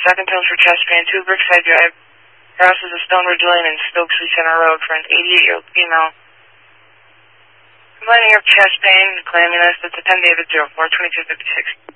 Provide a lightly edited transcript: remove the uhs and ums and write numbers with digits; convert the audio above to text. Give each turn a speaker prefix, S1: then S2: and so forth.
S1: Second tones for chest pain, 2 Brookside Drive. Crosses the Stone Ridge Lane and Stokesley Center Road for an 88-year-old female. Complaining of chest pain, claiming this, it's a 10 David 04, 2256.